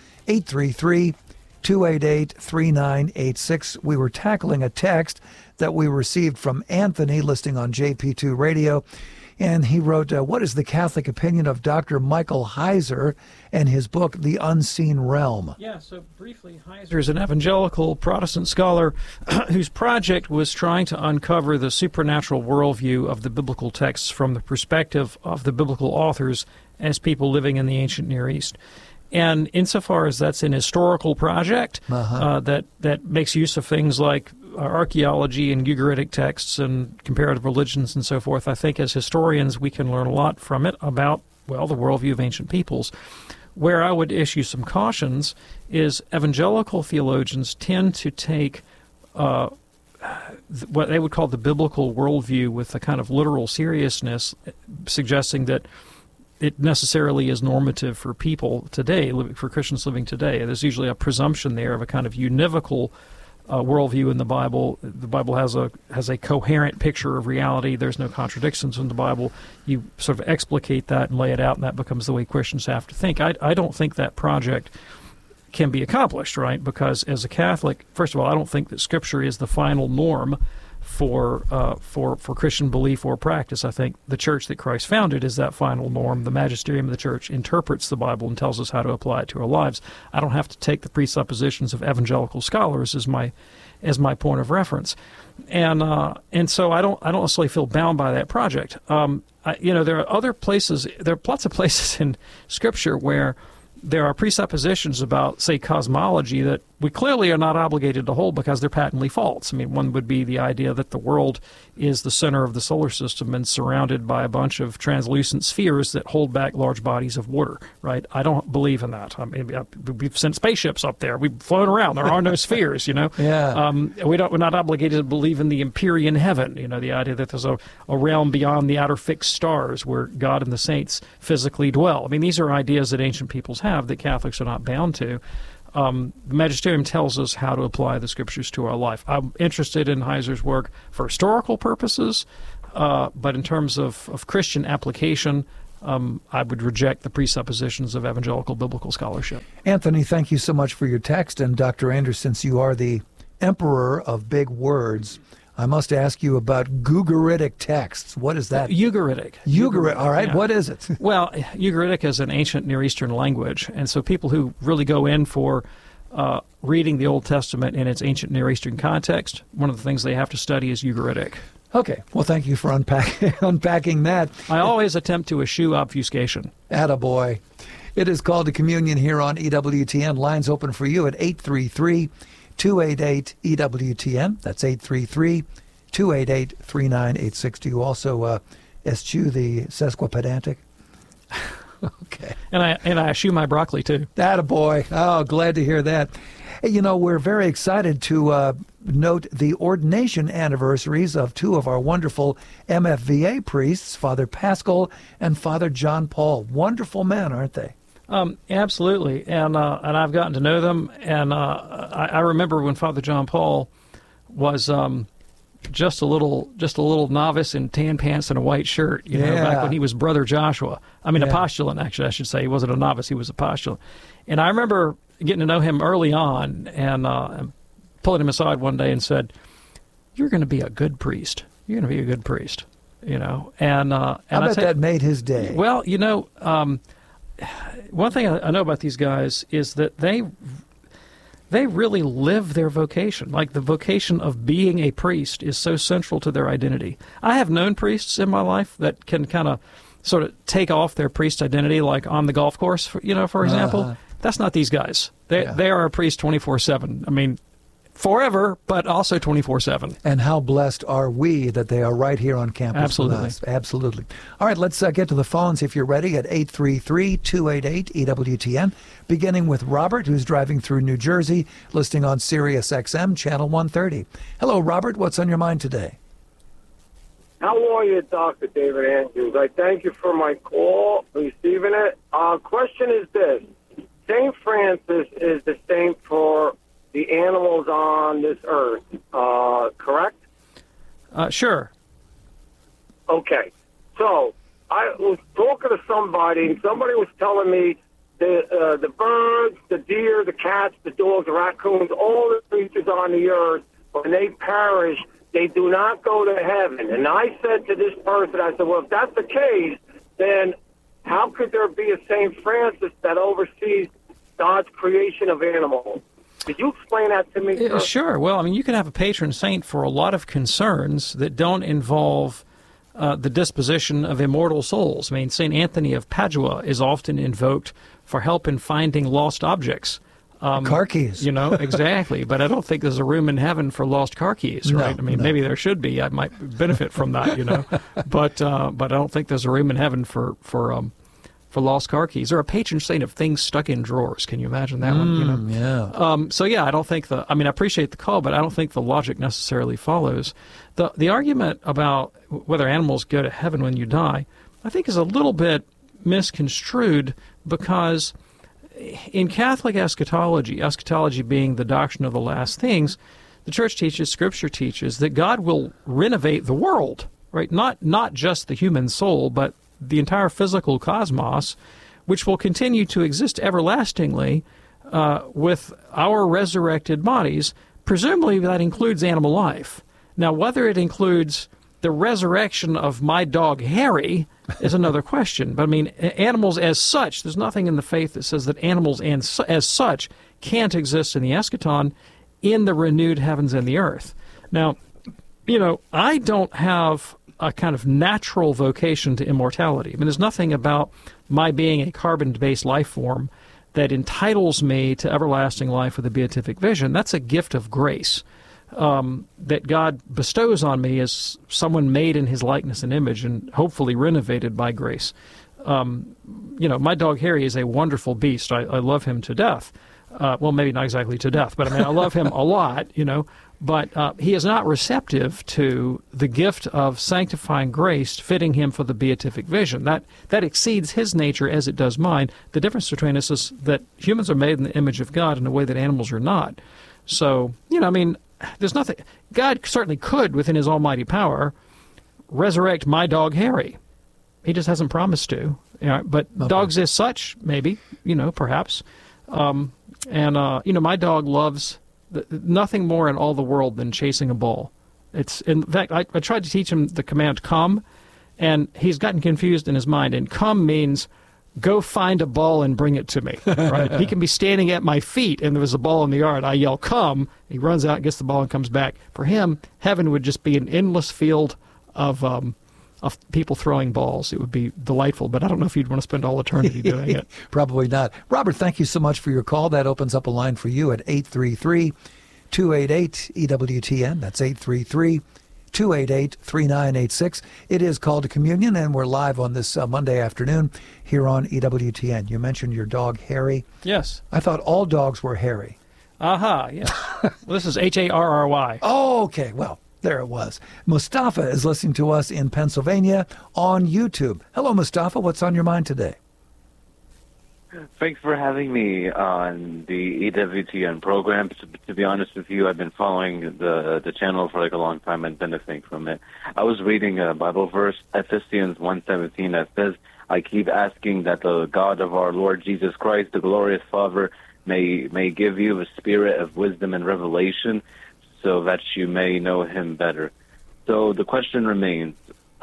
833-288-3986. We were tackling a text that we received from Anthony listening on JP2 Radio. And he wrote, what is the Catholic opinion of Dr. Michael Heiser and his book, The Unseen Realm? Yeah, so briefly, Heiser is an evangelical Protestant scholar whose project was trying to uncover the supernatural worldview of the biblical texts from the perspective of the biblical authors as people living in the ancient Near East. And insofar as that's an historical project that makes use of things like archaeology and Ugaritic texts and comparative religions and so forth, I think as historians we can learn a lot from it about, well, the worldview of ancient peoples. Where I would issue some cautions is evangelical theologians tend to take what they would call the biblical worldview with a kind of literal seriousness, suggesting that it necessarily is normative for people today, for Christians living today. There's usually a presumption there of a kind of univocal worldview in the Bible. The Bible has a coherent picture of reality. There's no contradictions in the Bible. You sort of explicate that and lay it out, and that becomes the way Christians have to think. I don't think that project can be accomplished, right? Because as a Catholic, first of all, I don't think that Scripture is the final norm for Christian belief or practice. I think the church that Christ founded is that final norm. The magisterium of the church interprets the Bible and tells us how to apply it to our lives. I don't have to take the presuppositions of evangelical scholars as my point of reference, and so I don't necessarily feel bound by that project. There are other places. There are lots of places in Scripture where there are presuppositions about, say, cosmology that we clearly are not obligated to hold because they're patently false. I mean, one would be the idea that the world is the center of the solar system and surrounded by a bunch of translucent spheres that hold back large bodies of water, right? I don't believe in that. I mean, we've sent spaceships up there. We've flown around. There are no spheres, you know? Yeah. We're not obligated to believe in the Empyrean heaven, you know, the idea that there's a realm beyond the outer fixed stars where God and the saints physically dwell. I mean, these are ideas that ancient peoples have that Catholics are not bound to. The Magisterium tells us how to apply the Scriptures to our life. I'm interested in Heiser's work for historical purposes, but in terms of Christian application, I would reject the presuppositions of evangelical biblical scholarship. Anthony, thank you so much for your text. And Dr. Anders, since you are the emperor of big words, I must ask you about Ugaritic texts. What is that? Ugaritic. Ugaritic. All right. Yeah. What is it? Well, Ugaritic is an ancient Near Eastern language, and so people who really go in for reading the Old Testament in its ancient Near Eastern context, one of the things they have to study is Ugaritic. Okay. Well, thank you for unpacking that. I always attempt to eschew obfuscation. Attaboy. It is Called to Communion here on EWTN. Lines open for you at 833-288-EWTN. That's 833-288-3986. Do you also eschew the sesquipedantic? Okay. And I eschew my broccoli, too. Attaboy. Oh, glad to hear that. You know, we're very excited to note the ordination anniversaries of two of our wonderful MFVA priests, Father Pascal and Father John Paul. Wonderful men, aren't they? Absolutely, and I've gotten to know them, and I remember when Father John Paul was just a little novice in tan pants and a white shirt, you know, back when he was Brother Joshua. I mean, a postulant, actually, I should say. He wasn't a novice; he was a postulant. And I remember getting to know him early on, and pulling him aside one day and said, "You're going to be a good priest. You're going to be a good priest." You know, and I bet that made his day. Well, you know. One thing I know about these guys is that they really live their vocation. Like, the vocation of being a priest is so central to their identity. I have known priests in my life that can kind of sort of take off their priest identity, like on the golf course, for example. That's not these guys. They are a priest 24/7. I mean, forever, but also 24/7. And how blessed are we that they are right here on campus Absolutely. with us. Absolutely. All right, let's get to the phones if you're ready at 833-288-EWTN, beginning with Robert, who's driving through New Jersey, listening on Sirius XM, Channel 130. Hello, Robert. What's on your mind today? How are you, Dr. David Andrews? I thank you for my call, receiving it. Question is this. St. Francis is the saint for the animals on this earth, correct? Sure. Okay. So I was talking to somebody, and somebody was telling me the birds, the deer, the cats, the dogs, the raccoons, all the creatures on the earth, when they perish, they do not go to heaven. And I said to this person, I said, well, if that's the case, then how could there be a St. Francis that oversees God's creation of animals? Could you explain that to me, sir? Sure. Well, I mean, you can have a patron saint for a lot of concerns that don't involve the disposition of immortal souls. I mean, St. Anthony of Padua is often invoked for help in finding lost objects. Car keys. You know, exactly. But I don't think there's a room in heaven for lost car keys, right? No, I mean, maybe there should be. I might benefit from that, you know. But I don't think there's a room in heaven for lost car keys, or a patron saint of things stuck in drawers. Can you imagine that one? You know? Yeah. So yeah, I don't think I appreciate the call, but I don't think the logic necessarily follows. The argument about whether animals go to heaven when you die, I think, is a little bit misconstrued, because in Catholic eschatology being the doctrine of the last things, the Church teaches, Scripture teaches, that God will renovate the world, right? Not just the human soul, but the entire physical cosmos, which will continue to exist everlastingly with our resurrected bodies. Presumably that includes animal life. Now, whether it includes the resurrection of my dog Harry is another question. But I mean, animals as such, there's nothing in the faith that says that animals as such can't exist in the eschaton, in the renewed heavens and the earth. Now, you know, I don't have a kind of natural vocation to immortality. I mean, there's nothing about my being a carbon-based life form that entitles me to everlasting life with a beatific vision, that's a gift of grace that God bestows on me as someone made in his likeness and image and hopefully renovated by grace. My dog Harry is a wonderful beast. I love him to death. Well, maybe not exactly to death, but I love him a lot, But he is not receptive to the gift of sanctifying grace fitting him for the beatific vision. That exceeds his nature as it does mine. The difference between us is that humans are made in the image of God in a way that animals are not. So, there's nothing. God certainly could, within his almighty power, resurrect my dog Harry. He just hasn't promised to. But okay. Dogs as such, maybe, perhaps. My dog loves nothing more in all the world than chasing a ball. In fact, I tried to teach him the command come, and he's gotten confused in his mind. And come means go find a ball and bring it to me. Right? He can be standing at my feet, and there was a ball in the yard. I yell, come. He runs out, gets the ball, and comes back. For him, heaven would just be an endless field of people throwing balls. It would be delightful, but I don't know if you'd want to spend all eternity doing it. Probably not. Robert, thank you so much for your call. That opens up a line for you at 833-288-EWTN. That's 833-288-3986. It is Call to Communion, and we're live on this Monday afternoon here on EWTN. You mentioned your dog, Harry. Yes. I thought all dogs were hairy. Aha, yes. Well, this is Harry. Oh, okay. Well, there it was. Mustafa is listening to us in Pennsylvania on YouTube. Hello, Mustafa. What's on your mind today? Thanks for having me on the EWTN program. To be honest with you, I've been following the channel for a long time and benefiting from it. I was reading a Bible verse, Ephesians 1:17, that says, I keep asking that the God of our Lord Jesus Christ, the glorious Father, may give you a spirit of wisdom and revelation, so that you may know him better. So the question remains,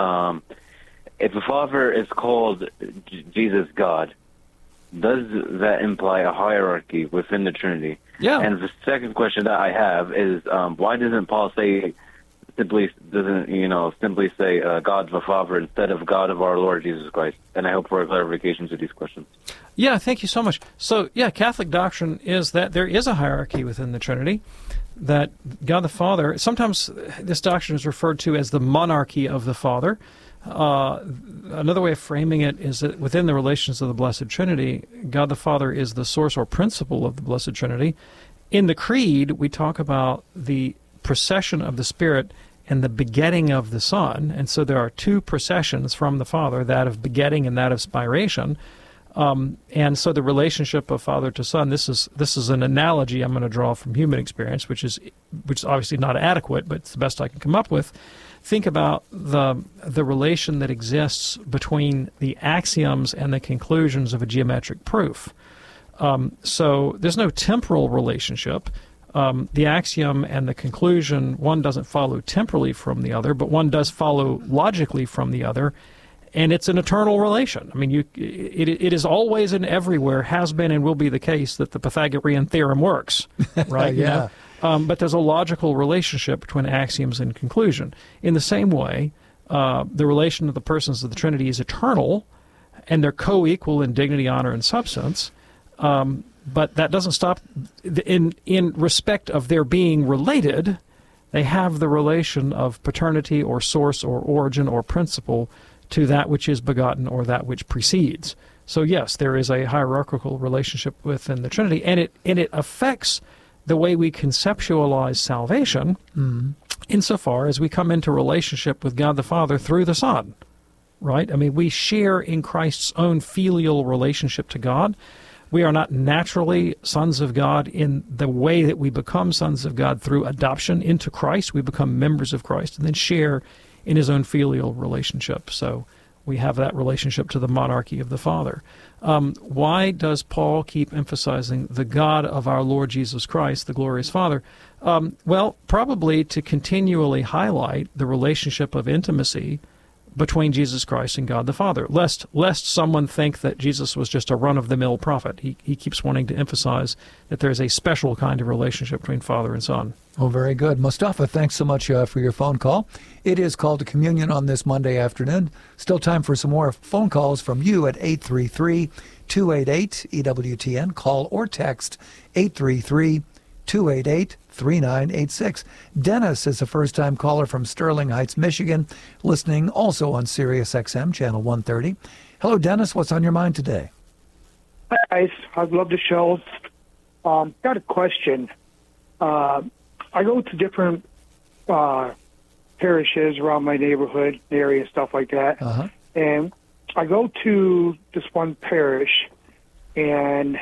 if a father is called Jesus God, does that imply a hierarchy within the Trinity? Yeah. And the second question that I have is, why doesn't Paul simply say God the Father instead of God of our Lord Jesus Christ? And I hope for a clarification to these questions. Yeah, thank you so much. So, Catholic doctrine is that there is a hierarchy within the Trinity, that God the Father, sometimes this doctrine is referred to as the monarchy of the Father. Another way of framing it is that within the relations of the Blessed Trinity, God the Father is the source or principle of the Blessed Trinity. In the Creed, we talk about the procession of the Spirit and the begetting of the Son, and so there are two processions from the Father, that of begetting and that of spiration. And so the relationship of father to son, this is an analogy I'm going to draw from human experience, which is obviously not adequate, but it's the best I can come up with. Think about the relation that exists between the axioms and the conclusions of a geometric proof. So there's no temporal relationship. The axiom and the conclusion, one doesn't follow temporally from the other, but one does follow logically from the other. And it's an eternal relation. I mean, it is always and everywhere, has been and will be the case that the Pythagorean theorem works, right? Yeah. But there's a logical relationship between axioms and conclusion. In the same way, the relation of the persons of the Trinity is eternal, and they're co-equal in dignity, honor, and substance. But that doesn't stop, in respect of their being related, they have the relation of paternity or source or origin or principle to that which is begotten or that which precedes. So yes, there is a hierarchical relationship within the Trinity, and it affects the way we conceptualize salvation insofar as we come into relationship with God the Father through the Son, right? I mean, we share in Christ's own filial relationship to God. We are not naturally sons of God in the way that we become sons of God through adoption into Christ. We become members of Christ and then share in his own filial relationship. So we have that relationship to the monarchy of the Father. Why does Paul keep emphasizing the God of our Lord Jesus Christ, the glorious Father? Well, probably to continually highlight the relationship of intimacy between Jesus Christ and God the Father, lest someone think that Jesus was just a run-of-the-mill prophet. He keeps wanting to emphasize that there's a special kind of relationship between Father and Son. Oh, very good. Mustafa, thanks so much for your phone call. It is Call to Communion on this Monday afternoon. Still time for some more phone calls from you at 833-288-EWTN. Call or text 833-288-3986. Dennis is a first-time caller from Sterling Heights, Michigan, listening also on Sirius XM, Channel 130. Hello, Dennis. What's on your mind today? Hi, guys. I love the show. Got a question. I go to different parishes around my neighborhood area, stuff like that. Uh-huh. And I go to this one parish, and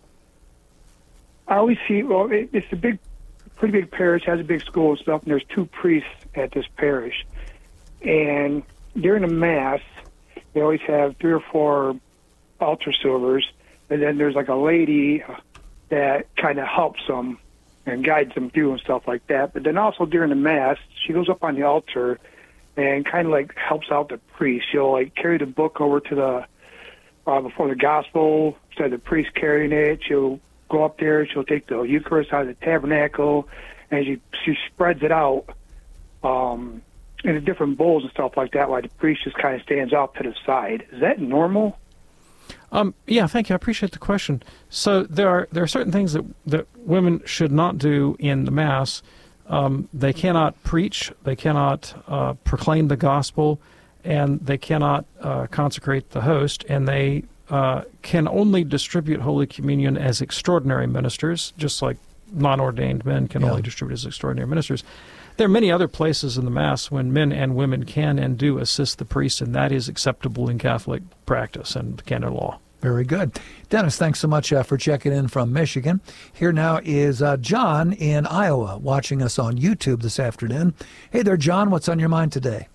I always see, well, it's a pretty big parish, has a big school and stuff, and there's 2 priests at this parish. And during the Mass, they always have 3 or 4 altar servers, and then there's like a lady that kind of helps them and guides them through and stuff like that. But then also during the Mass, she goes up on the altar and kind of like helps out the priest. She'll like carry the book over to the before the gospel, instead of the priest carrying it. She'll go up there, she'll take the Eucharist out of the tabernacle, and she spreads it out in the different bowls and stuff like that, while the priest just kind of stands off to the side. Is that normal? Yeah, thank you. I appreciate the question. So there are certain things that women should not do in the Mass. They cannot preach, they cannot proclaim the gospel, and they cannot consecrate the host, and they can only distribute Holy Communion as extraordinary ministers, just like non-ordained men can only distribute as extraordinary ministers. There are many other places in the Mass when men and women can and do assist the priest, and that is acceptable in Catholic practice and canon law. Very good. Dennis, thanks so much for checking in from Michigan. Here now is John in Iowa watching us on YouTube this afternoon. Hey there, John. What's on your mind today?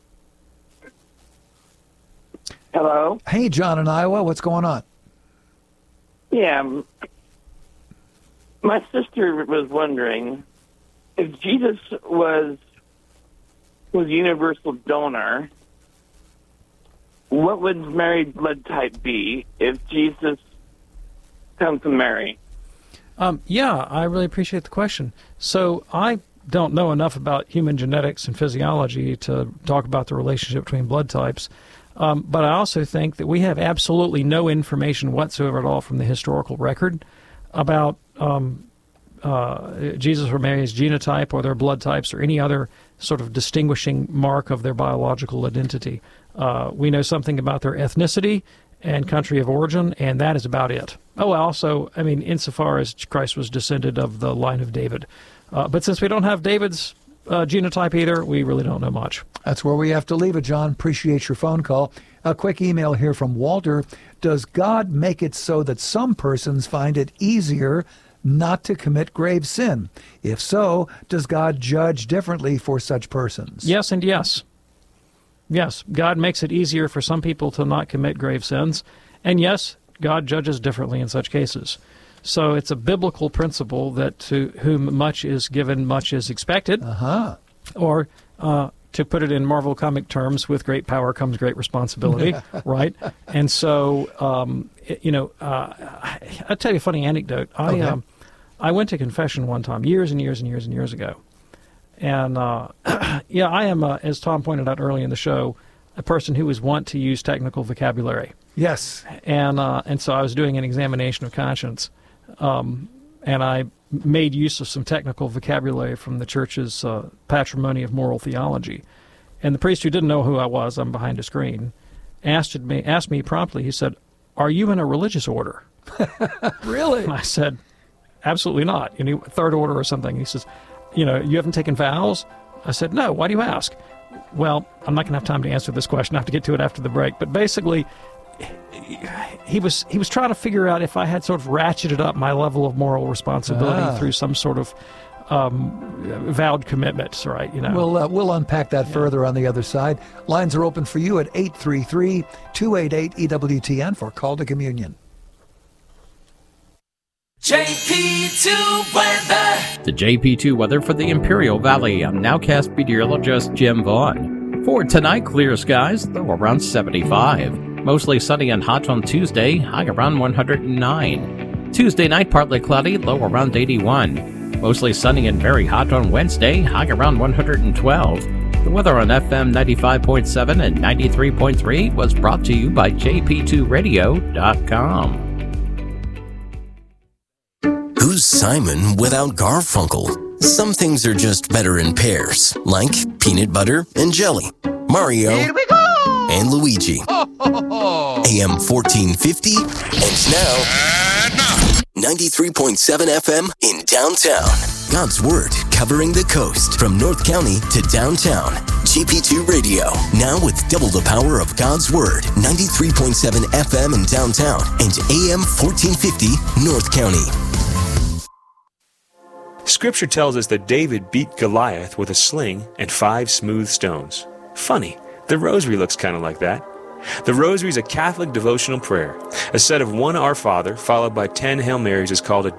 Hello. Hey, John in Iowa. What's going on? Yeah. My sister was wondering if Jesus was universal donor, what would Mary's blood type be if Jesus comes from Mary? Yeah, I really appreciate the question. So I don't know enough about human genetics and physiology to talk about the relationship between blood types. But I also think that we have absolutely no information whatsoever at all from the historical record about Jesus or Mary's genotype or their blood types or any other sort of distinguishing mark of their biological identity. We know something about their ethnicity and country of origin, and that is about it. Oh, also, I mean, insofar as Christ was descended of the line of David. But since we don't have David's genotype either, we really don't know much. That's where we have to leave it, John. Appreciate your phone call. A quick email here from Walter. Does God make it so that some persons find it easier not to commit grave sin? If so, does God judge differently for such persons? Yes and yes. Yes, God makes it easier for some people to not commit grave sins. And yes, God judges differently in such cases. So it's a biblical principle that to whom much is given, much is expected. Uh-huh. Or, to put it in Marvel comic terms, with great power comes great responsibility, right? And so, I'll tell you a funny anecdote. I went to confession one time, years and years and years and years ago. And, yeah, I am, as Tom pointed out early in the show, a person who was wont to use technical vocabulary. Yes. And so I was doing an examination of conscience, and I made use of some technical vocabulary from the church's patrimony of moral theology. And the priest, who didn't know who I was, I'm behind a screen, asked me promptly, he said, "Are you in a religious order?" Really? And I said, "Absolutely not. Third order or something." He says, "You haven't taken vows?" I said, "No. Why do you ask?" Well, I'm not going to have time to answer this question. I have to get to it after the break. But basically, he was trying to figure out if I had sort of ratcheted up my level of moral responsibility through some sort of vowed commitments, right? We'll unpack that further on the other side. Lines are open for you at 833-288-EWTN for Call to Communion. JP2 weather. The JP2 weather for the Imperial Valley. I'm Nowcast meteorologist Jim Vaughn. For tonight, clear skies, though around 75. Mostly sunny and hot on Tuesday, high around 109. Tuesday night, partly cloudy, low around 81. Mostly sunny and very hot on Wednesday, high around 112. The weather on FM 95.7 and 93.3 was brought to you by jp2radio.com. Who's Simon without Garfunkel? Some things are just better in pairs, like peanut butter and jelly, Mario and Luigi. AM 1450 and now 93.7 FM in downtown. God's Word covering the coast from North County to downtown. GP2 Radio, now with double the power of God's Word. 93.7 FM in downtown and AM 1450 North County. Scripture tells us that David beat Goliath with a sling and 5 smooth stones. Funny, the rosary looks kind of like that. The rosary is a Catholic devotional prayer. A set of one Our Father followed by 10 Hail Marys is called a